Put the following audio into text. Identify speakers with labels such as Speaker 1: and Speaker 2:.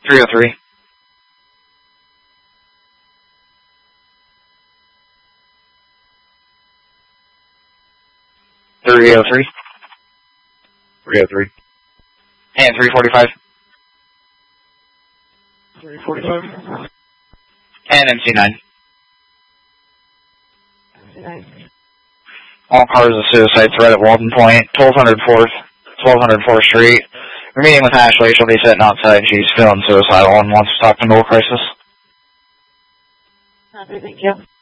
Speaker 1: 303. 303.
Speaker 2: 303.
Speaker 1: And 345.
Speaker 3: 345.
Speaker 1: And MC9.
Speaker 3: MC9.
Speaker 1: All cars of suicide threat at Walden Point, 1204th Street. We're meeting with Ashley. She'll be sitting outside. She's feeling suicidal and wants to talk to Middle Crisis.
Speaker 3: Thank you.